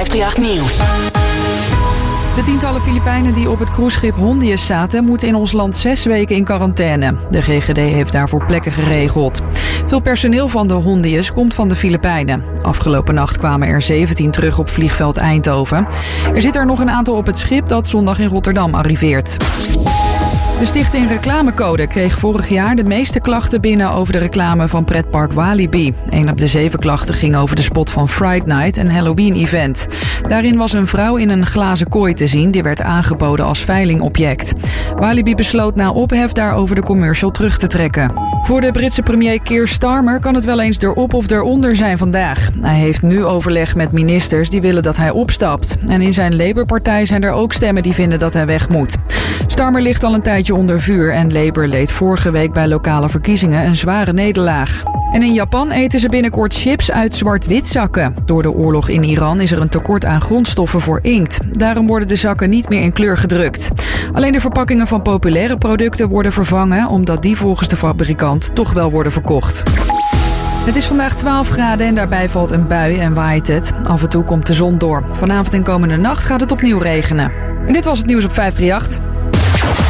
538 Nieuws. De tientallen Filipijnen die op het cruiseschip Hondius zaten, moeten in ons land 6 weken in quarantaine. De GGD heeft daarvoor plekken geregeld. Veel personeel van de Hondius komt van de Filipijnen. Afgelopen nacht kwamen er 17 terug op vliegveld Eindhoven. Er zit er nog een aantal op het schip dat zondag in Rotterdam arriveert. De stichting Reclamecode kreeg vorig jaar de meeste klachten binnen over de reclame van pretpark Walibi. 1 op de 7 klachten ging over de spot van Fright Night, een Halloween-event. Daarin was een vrouw in een glazen kooi te zien, die werd aangeboden als veilingobject. Walibi besloot na ophef daarover de commercial terug te trekken. Voor de Britse premier Keir Starmer kan het wel eens erop of eronder zijn vandaag. Hij heeft nu overleg met ministers die willen dat hij opstapt. En in zijn Labour-partij zijn er ook stemmen die vinden dat hij weg moet. Starmer ligt al een tijdje onder vuur en Labour leed vorige week bij lokale verkiezingen een zware nederlaag. En in Japan eten ze binnenkort chips uit zwart-wit zakken. Door de oorlog in Iran is er een tekort aan grondstoffen voor inkt. Daarom worden de zakken niet meer in kleur gedrukt. Alleen de verpakkingen van populaire producten worden vervangen, omdat die volgens de fabrikant toch wel worden verkocht. Het is vandaag 12 graden en daarbij valt een bui en waait het. Af en toe komt de zon door. Vanavond en komende nacht gaat het opnieuw regenen. En dit was het nieuws op 538.